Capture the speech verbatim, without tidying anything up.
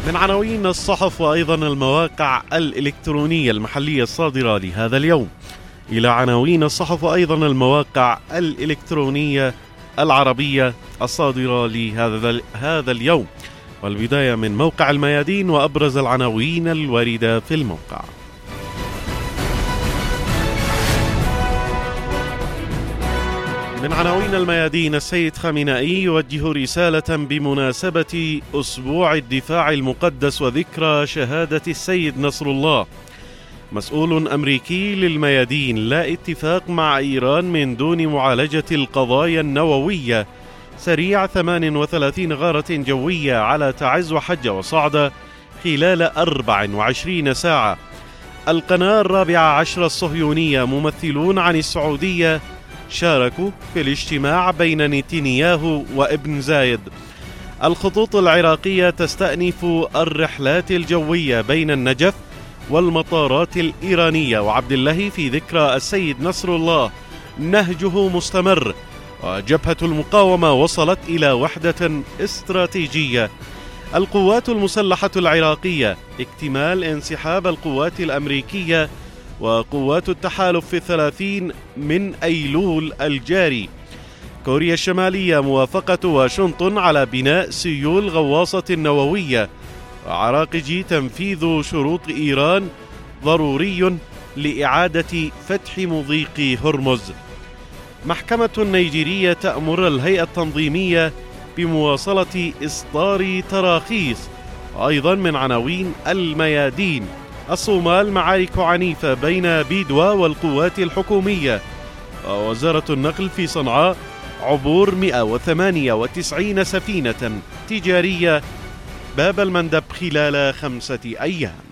من عناوين الصحف وأيضا المواقع الإلكترونية المحلية الصادرة لهذا اليوم إلى عناوين الصحف وأيضا المواقع الإلكترونية العربية الصادرة لهذا هذا اليوم، والبداية من موقع الميادين وأبرز العناوين الواردة في الموقع. من عناوين الميادين: السيد خامنئي يوجه رسالة بمناسبة أسبوع الدفاع المقدس وذكرى شهادة السيد نصر الله. مسؤول أمريكي للميادين: لا اتفاق مع إيران من دون معالجة القضايا النووية. سريع ثمان وثلاثين غارة جوية على تعز وحج وصعدة خلال أربع وعشرين ساعة. القناة الرابعة عشر الصهيونية: ممثلون عن السعودية شاركوا في الاجتماع بين نتنياهو وابن زايد. الخطوط العراقية تستأنف الرحلات الجوية بين النجف والمطارات الإيرانية وعبد الله في ذكرى السيد نصر الله، نهجه مستمر. وجبهة المقاومة وصلت إلى وحدة استراتيجية. القوات المسلحة العراقية: اكتمال انسحاب القوات الأمريكية وقوات التحالف في الثلاثين من أيلول الجاري. كوريا الشمالية: موافقة واشنطن على بناء سيول غواصة نووية. عراقجي: تنفيذ شروط إيران ضروري لإعادة فتح مضيق هرمز. محكمة نيجيرية تأمر الهيئة التنظيمية بمواصلة إصدار تراخيص. أيضا من عناوين الميادين: الصومال: معارك عنيفة بين بيدوا والقوات الحكومية. وزارة النقل في صنعاء: عبور مئة وثمانية وتسعين سفينة تجارية باب المندب خلال خمسة أيام.